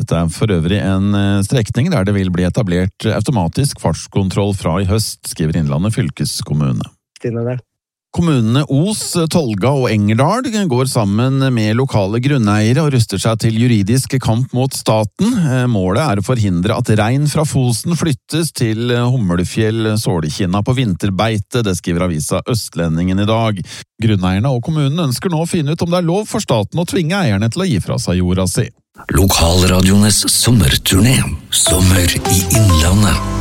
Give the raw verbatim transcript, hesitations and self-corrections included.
Dette er for øvrig en strekning der det vil bli etablert automatisk fartskontroll fra i høst, skriver Innlandet fylkeskommune. Kommunene Os, Tolga og Engerdal går sammen med lokale grunneiere og ruster seg til juridisk kamp mot staten. Målet er å forhindre at rein fra Fosen flyttes til Hummelfjell-Sålekinna på vinterbeite, det skriver avisa Østlendingen i dag. Grunneierne og kommunen ønsker nå å finne ut om det er lov for staten å tvinge eierne til å gi fra seg jorda si. Lokalradiones sommerturné. Sommer i Innlandet.